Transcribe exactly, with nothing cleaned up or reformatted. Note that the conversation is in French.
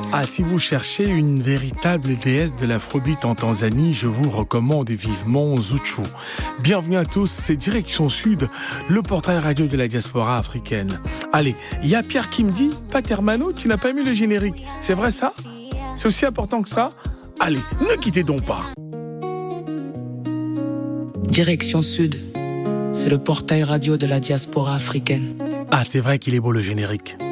Ah, si vous cherchez une véritable déesse de l'afrobeat en Tanzanie, je vous recommande vivement Zuchu. Bienvenue à tous, c'est Direction Sud, le portail radio de la diaspora africaine. Allez, il y a Pierre qui me dit, Patermano, tu n'as pas mis le générique. C'est vrai ça? C'est aussi important que ça? Allez, ne quittez donc pas. Direction Sud, c'est le portail radio de la diaspora africaine. Ah, c'est vrai qu'il est beau le générique.